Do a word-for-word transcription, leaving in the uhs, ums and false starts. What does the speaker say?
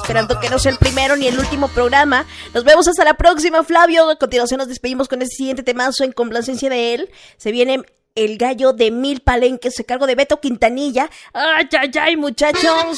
esperando que no sea el primero ni el último programa. Nos vemos hasta la próxima, Flavio. A continuación nos despedimos con el siguiente temazo en complacencia de él. Se viene El Gallo de Mil Palenques, a cargo de Beto Quintanilla. ¡Ay, ay, ay, muchachos!